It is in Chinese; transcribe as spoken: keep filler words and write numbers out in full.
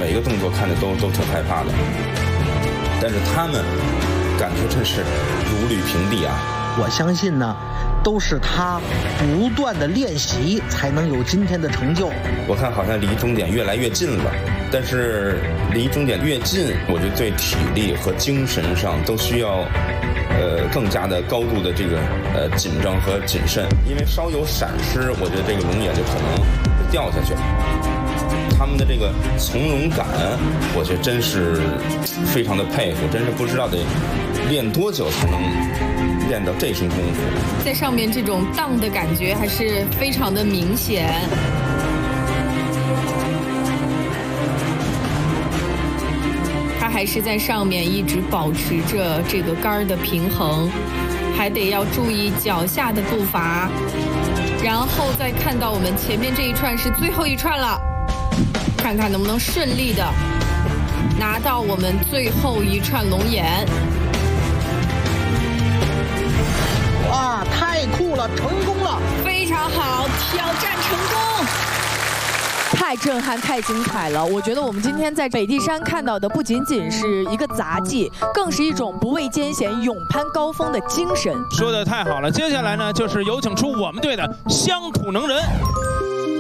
每个动作看着都都挺害怕的，但是他们感觉真是如履平地啊！ 我相信呢，都是他不断的练习才能有今天的成就。 我看好像离终点越来越近了，但是离终点越近，我觉得对体力和精神上都需要呃更加的高度的这个呃紧张和谨慎，因为稍有闪失，我觉得这个龙眼就可能会掉下去。他们的这个从容感，我觉得真是非常的佩服，真是不知道得练多久才能练到这身功夫。 在上面这种荡的感觉还是非常的明显。他还是在上面一直保持着这个杆儿的平衡，还得要注意脚下的步伐，然后再看到我们前面这一串是最后一串了，看看能不能顺利的拿到我们最后一串龙眼。 哇，太酷了，成功了， 非常好，挑战成功。 太震撼，太精彩了！我觉得我们今天在北帝山看到的不仅仅是一个杂技，更是一种不畏艰险、勇攀高峰的精神。 说的太好了，接下来呢，就是有请出我们队的乡土能人。